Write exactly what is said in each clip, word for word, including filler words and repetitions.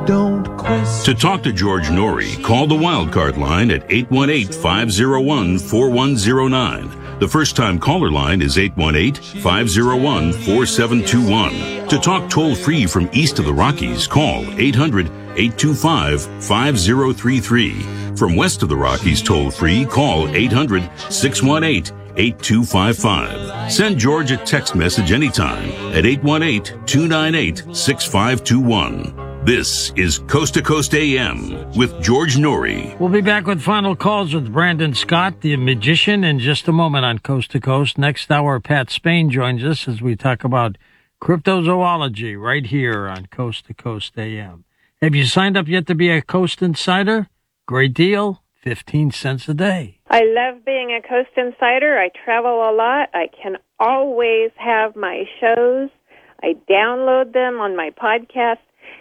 Don't question. To talk to George Norrie, call the Wildcard line at eight one eight, five oh one, four one oh nine. The first-time caller line is eight one eight, five oh one, four seven two one. To talk toll-free from east of the Rockies, call eight hundred, eight two five, five oh three three. From west of the Rockies toll-free, call eight hundred, six one eight, eight two five five. Send George a text message anytime at eight one eight, two nine eight, six five two one. This is Coast to Coast A M with George Norrie. We'll be back with final calls with Brandon Scott, the magician, in just a moment on Coast to Coast. Next hour, Pat Spain joins us as we talk about cryptozoology right here on Coast to Coast A M. Have you signed up yet to be a Coast Insider? Great deal, fifteen cents a day. I love being a Coast Insider. I travel a lot. I can always have my shows. I download them on my podcast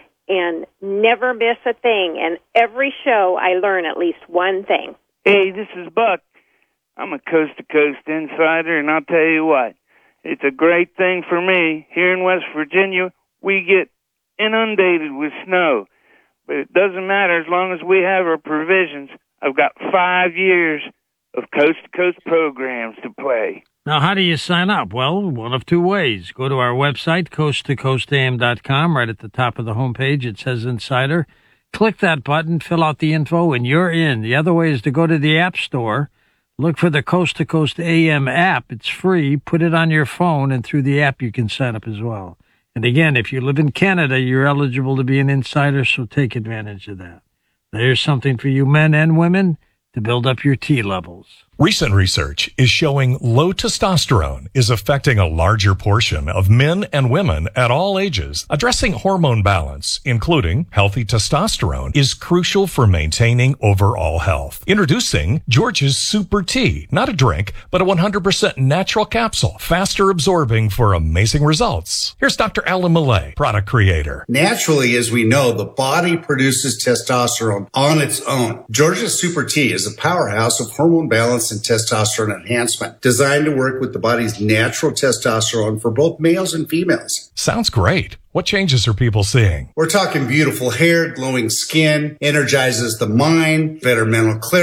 and never miss a thing. And every show, I learn at least one thing. Hey, this is Buck. I'm a Coast to Coast Insider, and I'll tell you what, it's a great thing for me. Here in West Virginia, we get inundated with snow. But it doesn't matter as long as we have our provisions. I've got five years of coast-to-coast programs to play. Now, how do you sign up? Well, one of two ways. Go to our website, coast to coast a m dot com. Right at the top of the homepage, it says Insider. Click that button, fill out the info, and you're in. The other way is to go to the App Store, look for the Coast to Coast A M app. It's free. Put it on your phone, and through the app you can sign up as well. And again, if you live in Canada, you're eligible to be an insider, so take advantage of that. There's something for you men and women to build up your T levels. Recent research is showing low testosterone is affecting a larger portion of men and women at all ages. Addressing hormone balance, including healthy testosterone, is crucial for maintaining overall health. Introducing George's Super Tea, not a drink, but a one hundred percent natural capsule, faster absorbing for amazing results. Here's Doctor Alan Millay, product creator. Naturally, as we know, the body produces testosterone on its own. George's Super Tea is a powerhouse of hormone balance and testosterone enhancement, designed to work with the body's natural testosterone for both males and females. Sounds great. What changes are people seeing? We're talking beautiful hair, glowing skin, energizes the mind, better mental clarity.